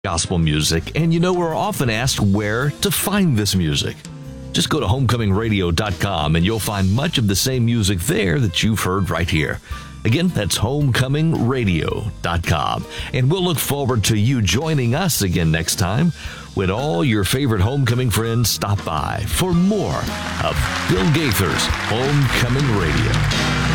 gospel music, and we're often asked where to find this music. Just go to homecomingradio.com and you'll find much of the same music there that you've heard right here. Again, that's homecomingradio.com. And we'll look forward to you joining us again next time when all your favorite homecoming friends stop by for more of Bill Gaither's Homecoming Radio.